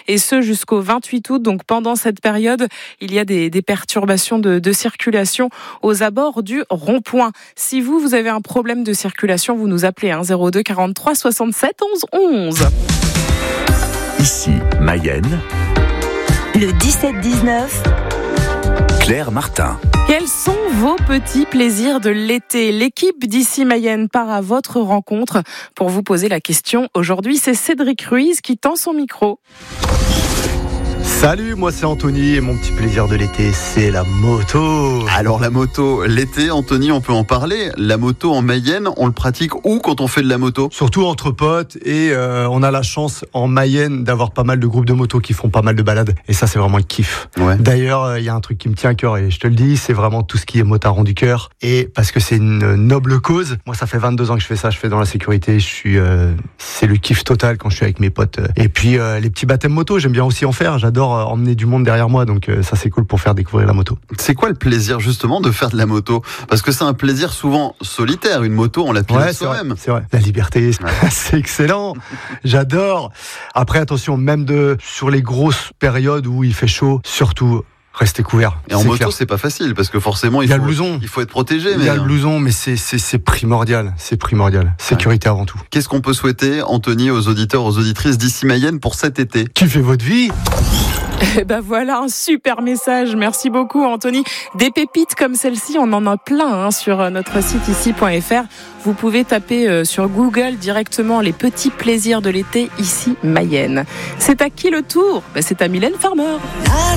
et ce jusqu'au 28 août. Donc pendant cette période, il y a des perturbations de circulation aux abords du rond-point. Si vous avez un problème de circulation, vous nous appelez 02 43 67 11 11. Ici, Mayenne. Le 17-19. Claire Martin. Quels sont vos petits plaisirs de l'été ? L'équipe d'Ici Mayenne part à votre rencontre pour vous poser la question. Aujourd'hui, c'est Cédric Ruiz qui tend son micro. Salut, moi c'est Anthony et mon petit plaisir de l'été, c'est la moto. Alors la moto, l'été, Anthony, on peut en parler. La moto en Mayenne, on le pratique où quand on fait de la moto ? Surtout entre potes et on a la chance en Mayenne d'avoir pas mal de groupes de motos qui font pas mal de balades et ça c'est vraiment le kiff. Ouais. D'ailleurs, il y a un truc qui me tient à cœur et je te le dis, c'est vraiment tout ce qui est motards du cœur et parce que c'est une noble cause. Moi ça fait 22 ans que je fais ça, je fais dans la sécurité, c'est le kiff total quand je suis avec mes potes. Et puis les petits baptêmes moto, j'aime bien aussi en faire, j'adore emmener du monde derrière moi, donc ça c'est cool pour faire découvrir la moto. C'est quoi le plaisir justement de faire de la moto ? Parce que c'est un plaisir souvent solitaire, une moto on la pilote soi-même. C'est vrai, la liberté, c'est excellent, j'adore. Après attention, même sur les grosses périodes où il fait chaud, surtout restez couverts. Et en moto, c'est pas facile parce que forcément il faut être protégé. Il y a le blouson, mais c'est primordial. C'est primordial. Sécurité avant tout. Qu'est-ce qu'on peut souhaiter, Anthony, aux auditeurs, aux auditrices d'Ici Mayenne pour cet été ? Kiffez votre vie. Et ben voilà un super message. Merci beaucoup, Anthony. Des pépites comme celle-ci, on en a plein sur notre site ici.fr. Vous pouvez taper sur Google directement les petits plaisirs de l'été Ici Mayenne. C'est à qui le tour ? C'est à Mylène Farmer.